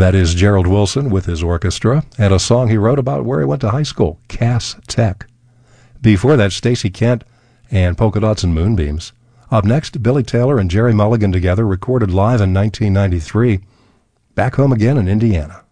That is Gerald Wilson with his orchestra, and a song he wrote about where he went to high school, Cass Tech. Before that, Stacey Kent and Polka Dots and Moonbeams. Up next, Billy Taylor and Jerry Mulligan together, recorded live in 1993, Back Home Again in Indiana.